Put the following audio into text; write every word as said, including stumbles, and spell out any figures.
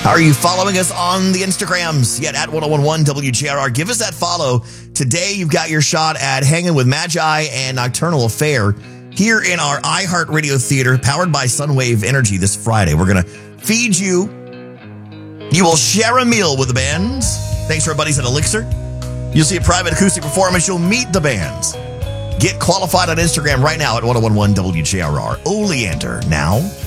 Are you following us on the Instagrams yet at ten eleven W J R R? Give us that follow. Today, you've got your shot at Hanging with Magi and Nocturnal Affair here in our iHeartRadio Theater, powered by Sunwave Energy this Friday. We're going to feed you. You will share a meal with the bands. Thanks to our buddies at Elixir. You'll see a private acoustic performance. You'll meet the bands. Get qualified on Instagram right now at ten eleven W J R R. Oleander now.